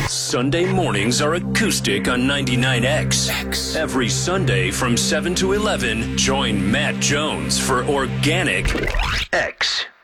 Sunday mornings are acoustic on 99X. Every Sunday from 7 to 11, join Matt Jones for Organic X.